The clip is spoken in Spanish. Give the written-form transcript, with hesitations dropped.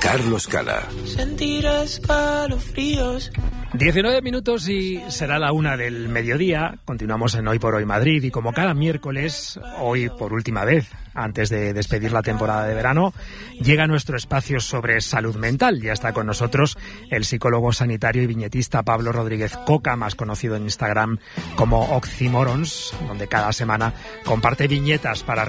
Carlos Cala. Sentir escalofríos. 19 minutos y será la 1 del mediodía. Continuamos en Hoy por Hoy Madrid y como cada miércoles, hoy por última vez, antes de despedir la temporada de verano, llega nuestro espacio sobre salud mental. Ya está con nosotros el psicólogo sanitario y viñetista Pablo Rodríguez Coca, más conocido en Instagram como Oxymorons, donde cada semana comparte viñetas para